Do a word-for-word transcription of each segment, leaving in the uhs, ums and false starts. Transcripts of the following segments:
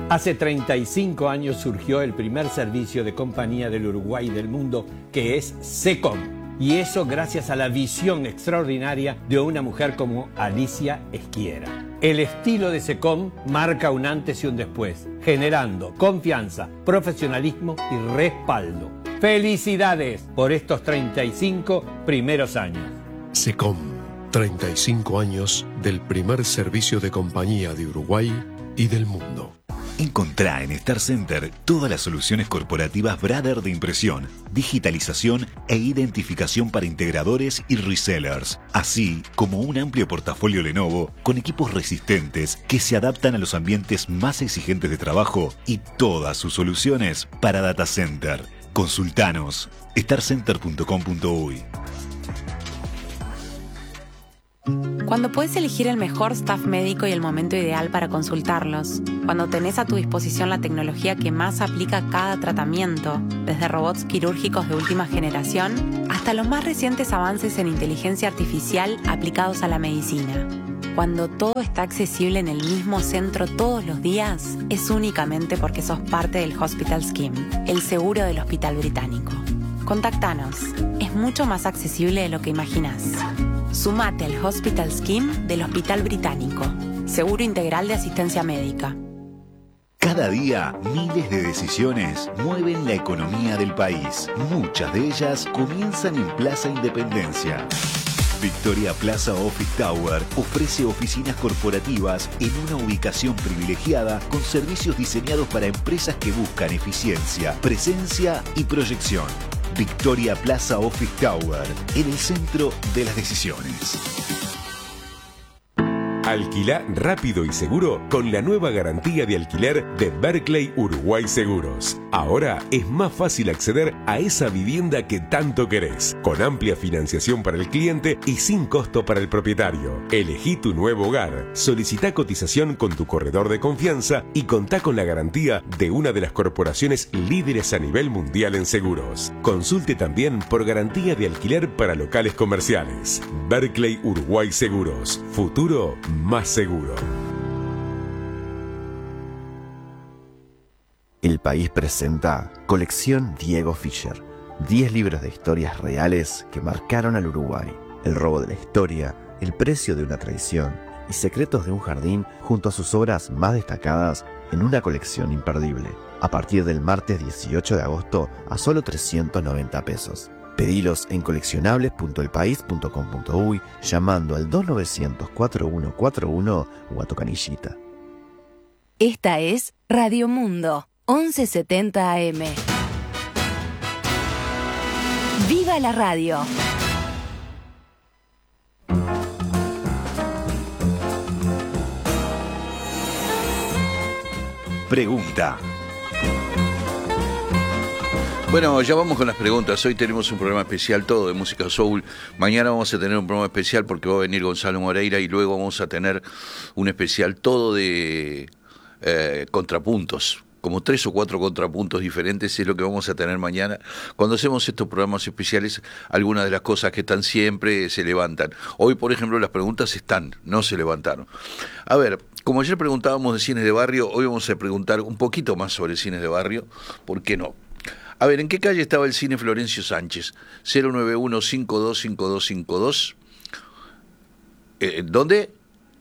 Hace treinta y cinco años surgió el primer servicio de compañía del Uruguay y del mundo, que es SECOM. Y eso gracias a la visión extraordinaria de una mujer como Alicia Esquiera. El estilo de SECOM marca un antes y un después, generando confianza, profesionalismo y respaldo. ¡Felicidades por estos treinta y cinco primeros años! SECOM, treinta y cinco años del primer servicio de compañía de Uruguay y del mundo. Encontrá en Star Center todas las soluciones corporativas Brother de impresión, digitalización e identificación para integradores y resellers, así como un amplio portafolio Lenovo con equipos resistentes que se adaptan a los ambientes más exigentes de trabajo y todas sus soluciones para data center. Consultanos star center punto com punto uy. Cuando puedes elegir el mejor staff médico y el momento ideal para consultarlos, cuando tenés a tu disposición la tecnología que más aplica a cada tratamiento, desde robots quirúrgicos de última generación hasta los más recientes avances en inteligencia artificial aplicados a la medicina. Cuando todo está accesible en el mismo centro todos los días, es únicamente porque sos parte del Hospital Scheme, el seguro del Hospital Británico. Contactanos, es mucho más accesible de lo que imaginás. Sumate al Hospital Scheme del Hospital Británico. Seguro integral de asistencia médica. Cada día, miles de decisiones mueven la economía del país. Muchas de ellas comienzan en Plaza Independencia. Victoria Plaza Office Tower ofrece oficinas corporativas en una ubicación privilegiada con servicios diseñados para empresas que buscan eficiencia, presencia y proyección. Victoria Plaza Office Tower, en el centro de las decisiones. Alquilá rápido y seguro con la nueva garantía de alquiler de Berkeley Uruguay Seguros. Ahora es más fácil acceder a esa vivienda que tanto querés, con amplia financiación para el cliente y sin costo para el propietario. Elegí tu nuevo hogar, solicitá cotización con tu corredor de confianza y contá con la garantía de una de las corporaciones líderes a nivel mundial en seguros. Consulte también por garantía de alquiler para locales comerciales. Berkeley Uruguay Seguros. Futuro más seguro. El País presenta Colección Diego Fischer. diez libros de historias reales que marcaron al Uruguay. El robo de la historia, el precio de una traición y secretos de un jardín junto a sus obras más destacadas en una colección imperdible. A partir del martes dieciocho de agosto a solo trescientos noventa pesos. Pedilos en coleccionables punto el país punto com punto uy llamando al dos novecientos cuatro uno cuatro uno o a tu canillita. Esta es Radio Mundo, once setenta A M. ¡Viva la radio! Pregunta. Bueno, ya vamos con las preguntas. Hoy tenemos un programa especial todo de música soul. Mañana vamos a tener un programa especial porque va a venir Gonzalo Moreira y luego vamos a tener un especial todo de eh, contrapuntos. Como tres o cuatro contrapuntos diferentes es lo que vamos a tener mañana. Cuando hacemos estos programas especiales, algunas de las cosas que están siempre se levantan. Hoy, por ejemplo, las preguntas están, no se levantaron. A ver, como ayer preguntábamos de cines de barrio, hoy vamos a preguntar un poquito más sobre cines de barrio. ¿Por qué no? A ver, ¿en qué calle estaba el cine Florencio Sánchez? cero nueve uno cinco dos cinco dos cinco dos. Eh, ¿Dónde?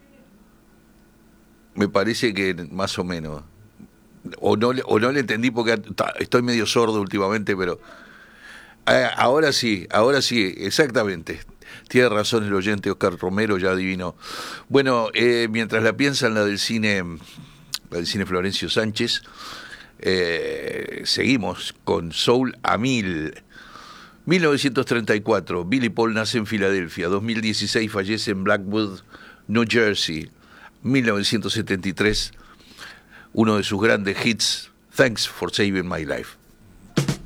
Me parece que más o menos. O no, o no le entendí porque estoy medio sordo últimamente, pero... Eh, ahora sí, ahora sí, exactamente. Tiene razón el oyente Oscar Romero, ya adivinó. Bueno, eh, mientras la piensan la del cine, la del cine Florencio Sánchez... Eh, seguimos con Soul a mil. mil novecientos treinta y cuatro, Billy Paul nace en Filadelfia. dos mil dieciséis fallece en Blackwood, New Jersey. mil novecientos setenta y tres, uno de sus grandes hits, Thanks for Saving My Life.